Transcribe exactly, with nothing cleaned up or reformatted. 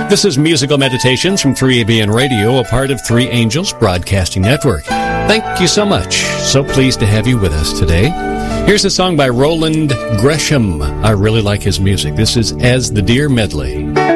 This is Musical Meditations from three A B N Radio, a part of Three Angels Broadcasting Network. Thank you so much. So pleased to have you with us today. Here's a song by Roland Gresham. I really like his music. This is As the Deer Medley.